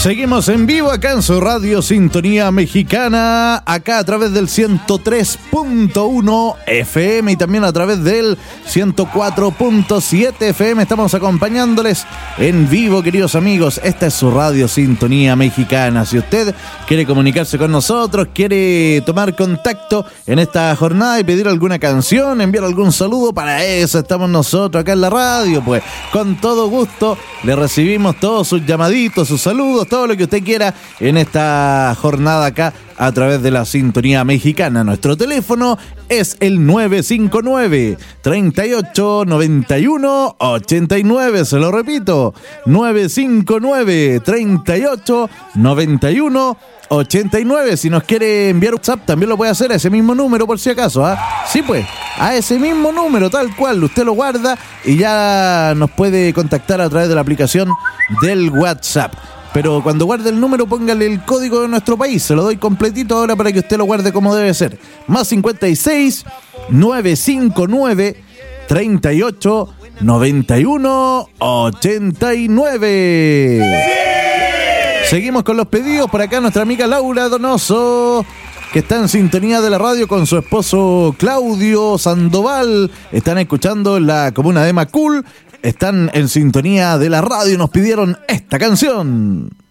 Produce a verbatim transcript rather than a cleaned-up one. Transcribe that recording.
Seguimos en vivo acá en su radio Sintonía Mexicana, acá a través del ciento tres punto uno F M y también a través del ciento cuatro punto siete F M. Estamos acompañándoles en vivo, queridos amigos. Esta es su radio Sintonía Mexicana. Si usted quiere comunicarse con nosotros, quiere tomar contacto en esta jornada y pedir alguna canción, enviar algún saludo, para eso estamos nosotros acá en la radio. Pues con todo gusto le recibimos todos sus llamaditos, sus saludos, todo lo que usted quiera en esta jornada acá a través de la Sintonía Mexicana. Nuestro teléfono es el nueve cinco nueve, treinta y ocho, noventa y uno, ochenta y nueve. Se lo repito, nueve cinco nueve, treinta y ocho, noventa y uno, ochenta y nueve. Si nos quiere enviar WhatsApp, también lo puede hacer a ese mismo número, por si acaso, ¿ah? ¿eh? Sí, pues, a ese mismo número, tal cual, usted lo guarda y ya nos puede contactar a través de la aplicación del WhatsApp. Pero cuando guarde el número, póngale el código de nuestro país. Se lo doy completito ahora para que usted lo guarde como debe ser. Más cincuenta y seis, novecientos cincuenta y nueve, treinta y ocho, noventa y uno, ochenta y nueve. ¡Sí! Seguimos con los pedidos. Por acá nuestra amiga Laura Donoso, que está en sintonía de la radio con su esposo Claudio Sandoval. Están escuchando en la comuna de Macul. Están en sintonía de la radio y nos pidieron esta canción.